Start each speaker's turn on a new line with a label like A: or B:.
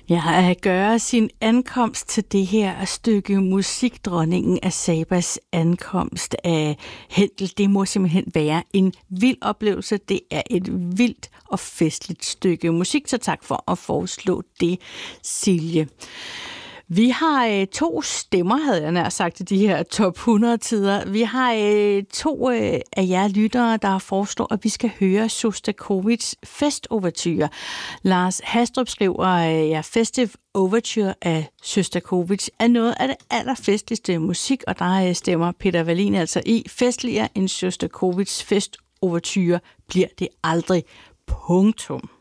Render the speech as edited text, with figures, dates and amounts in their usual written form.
A: Ja, at gøre sin ankomst til det her stykke musik, dronningen af Sabas ankomst af Händel, det må simpelthen være en vild oplevelse. Det er et vildt og festligt stykke musik, så tak for at foreslå det, Silje. Vi har to stemmer, havde jeg nær sagt, i de her top 100-tider. Vi har to af jer lyttere, der foreslår, at vi skal høre Sjostakovitjs festoverture. Lars Hastrup skriver, Festive Overture af Sjostakovitj er noget af det allerfestligste musik, og der stemmer Peter Wallin altså i. Festligere end Sjostakovitjs festoverture bliver det aldrig. Punktum.